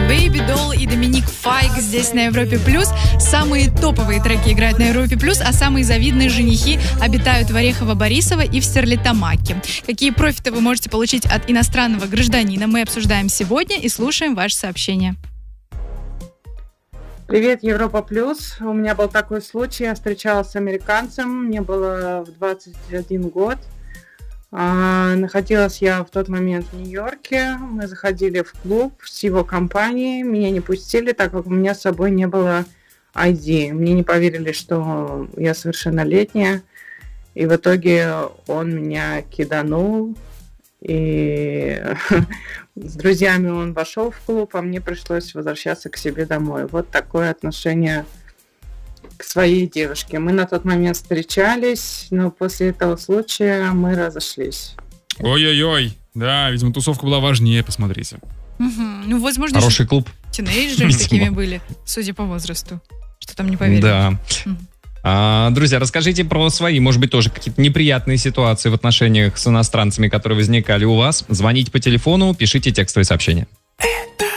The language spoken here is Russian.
Baby Doll и Доминик Файк здесь на Европе+. Самые топовые треки играют на Европе+, а самые завидные женихи обитают в Орехово-Борисово и в Стерлитамаке. Какие профиты вы можете получить от иностранного гражданина, мы обсуждаем сегодня и слушаем ваши сообщения. Привет, Европа Плюс. У меня был такой случай, я встречалась с американцем, мне было 21 год. Находилась я в тот момент в Нью-Йорке. Мы заходили в клуб с его компанией. Меня не пустили, так как у меня с собой не было ID. Мне не поверили, что я совершеннолетняя. И в итоге он меня киданул. И с друзьями он вошел в клуб, а мне пришлось возвращаться к себе домой. Вот такое отношение к своей девушке. Мы на тот момент встречались, но после этого случая мы разошлись. Ой-ой-ой, да, видимо, тусовка была важнее, посмотрите. Ну, возможно, хороший клуб. Тинейджеры такими были, судя по возрасту. Что там не поверили. Да. Друзья, расскажите про свои, может быть, тоже какие-то неприятные ситуации в отношениях с иностранцами, которые возникали у вас. Звоните по телефону, пишите текстовые сообщения. Это